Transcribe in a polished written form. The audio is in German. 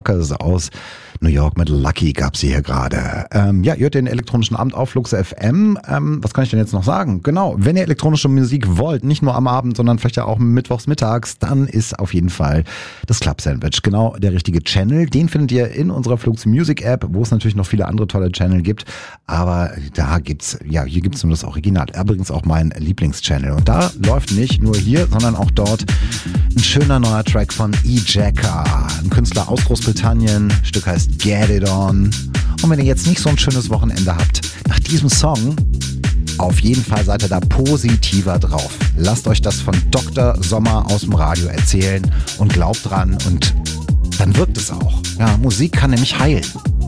Rockers aus New York mit Lucky gab's hier gerade. Ihr hört den elektronischen Abend auf Flux FM. Was kann ich denn jetzt noch sagen? Genau, wenn ihr elektronische Musik wollt, nicht nur am Abend, sondern vielleicht ja auch mittwochs mittags, dann ist auf jeden Fall das Club Sandwich genau der richtige Channel. Den findet ihr in unserer Flux Music App, wo es natürlich noch viele andere tolle Channel gibt. Aber hier gibt's nur das Original. Übrigens auch mein Lieblingschannel. Und da läuft nicht nur hier, sondern auch dort ein schöner neuer Track von E-Jacka, ein Künstler aus Großbritannien. Stück heißt Get It On. Und wenn ihr jetzt nicht so ein schönes Wochenende habt, nach diesem Song, auf jeden Fall seid ihr da positiver drauf. Lasst euch das von Dr. Sommer aus dem Radio erzählen und glaubt dran und dann wirkt es auch. Ja, Musik kann nämlich heilen.